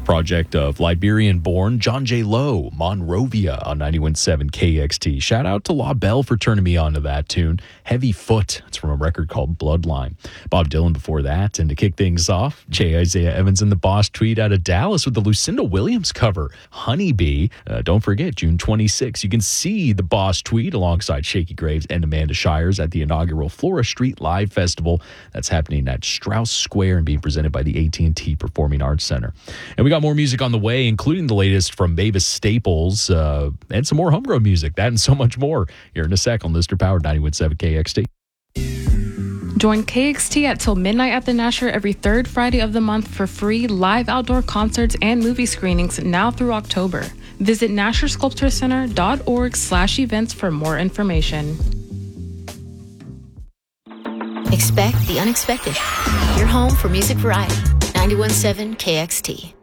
project of Liberian-born John J. Lowe, Monrovia on 91.7 KXT. Shout out to La Belle for turning me on to that tune. Heavy Foot. It's from a record called Bloodline. Bob Dylan before that. And to kick things off, J. Isaiah Evans and the Boss tweet out of Dallas with the Lucinda Williams cover, Honeybee. Don't forget, June 26th, you can see the Boss tweet alongside Shakey Graves and Amanda Shires at the inaugural Flora Street Live Festival. That's happening at Strauss Square and being presented by the AT&T Performing Arts Center. And we got more music on the way, including the latest from Mavis Staples and some more homegrown music. That and so much more here in a sec on Listener Powered 91.7 KXT. Join KXT at till midnight at the Nasher every third Friday of the month for free live outdoor concerts and movie screenings now through October. Visit NasherSculptorCenter.org/events for more information. Expect the unexpected. Your home for music variety. 91.7 KXT.